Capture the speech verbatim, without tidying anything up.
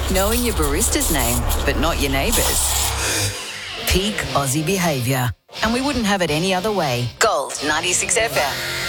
Knowing your barista's name, but not your neighbour's. Peak Aussie behaviour. And we wouldn't have it any other way. Gold ninety-six F M.